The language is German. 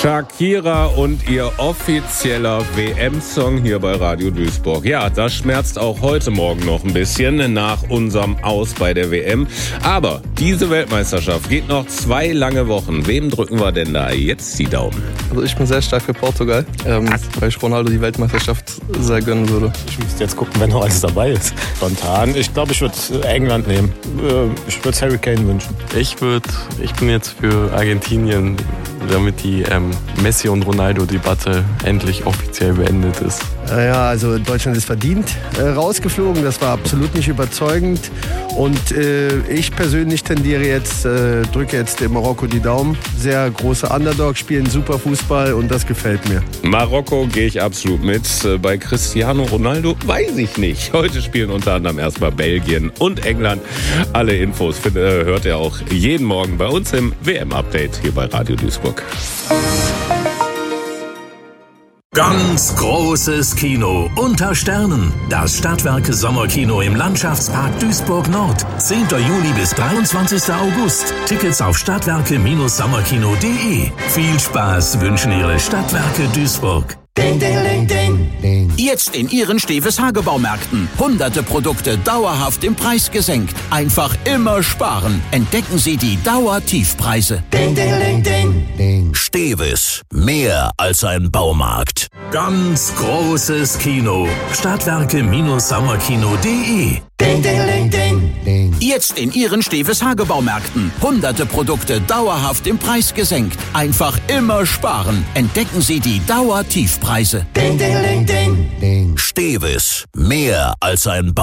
Shakira und ihr offizieller WM-Song hier bei Radio Duisburg. Ja, das schmerzt auch heute Morgen noch ein bisschen nach unserem Aus bei der WM. Aber diese Weltmeisterschaft geht noch 2 lange Wochen. Wem drücken wir denn da jetzt die Daumen? Also ich bin sehr stark für Portugal, weil ich Ronaldo die Weltmeisterschaft sehr gönnen würde. Ich müsste jetzt gucken, wenn noch alles dabei ist. Spontan. Ich glaube, ich würde England nehmen. Ich würde Harry Kane wünschen. Ich bin jetzt für Argentinien, damit die Messi- und Ronaldo-Debatte endlich offiziell beendet ist. Ja, also Deutschland ist verdient rausgeflogen. Das war absolut nicht überzeugend. Und ich persönlich drücke jetzt dem Marokko die Daumen. Sehr große Underdog, spielen super Fußball und das gefällt mir. Marokko gehe ich absolut mit. Bei Cristiano Ronaldo weiß ich nicht. Heute spielen unter anderem erstmal Belgien und England. Alle Infos hört ihr auch jeden Morgen bei uns im WM-Update hier bei Radio Duisburg. Ganz großes Kino unter Sternen. Das Stadtwerke Sommerkino im Landschaftspark Duisburg Nord. 10. Juli bis 23. August. Tickets auf stadtwerke-sommerkino.de. Viel Spaß wünschen Ihre Stadtwerke Duisburg. Ding, ding, ding, ding, ding. Jetzt in Ihren Steves Hagebaumärkten. Hunderte Produkte dauerhaft im Preis gesenkt. Einfach immer sparen. Entdecken Sie die Dauertiefpreise. Ding, ding, ding, ding, ding. Steves. Mehr als ein Baumarkt. Ganz großes Kino. Stadtwerke-sommerkino.de. Ding, ding, ding, ding, ding. Jetzt in Ihren Steves Hagebaumärkten. Hunderte Produkte dauerhaft im Preis gesenkt. Einfach immer sparen. Entdecken Sie die Dauertiefpreise. Ding, ding, ding, ding, ding. Steves. Mehr als ein Baumarkt.